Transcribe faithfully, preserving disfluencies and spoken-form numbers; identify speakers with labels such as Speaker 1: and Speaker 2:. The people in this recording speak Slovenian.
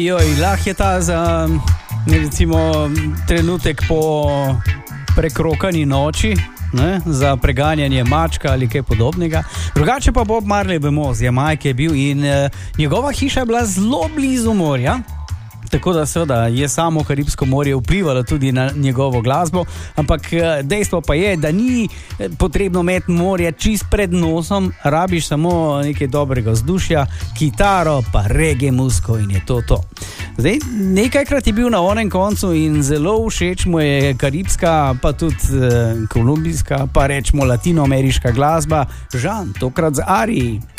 Speaker 1: Joj, lah je ta za recimo trenutek po prekrokani noči, ne, za preganjanje mačka ali kaj podobnega. Drugače pa Bob Marley, vemo, z Jamajke je bil in uh, njegova hiša je bila zelo blizu morja. Tako da seveda je samo Karibsko morje vplivalo tudi na njegovo glasbo, ampak dejstvo pa je, da ni potrebno imeti morje čist pred nosom, rabiš samo nekaj dobrega vzdušja, kitaro pa reggae muziko in je to to. Zdaj, nekajkrat je bil na onem koncu in zelo všeč mu je karibska, pa tudi eh, kolumbijska, pa rečemo latinoameriška glasba. Žan, tokrat z Ari.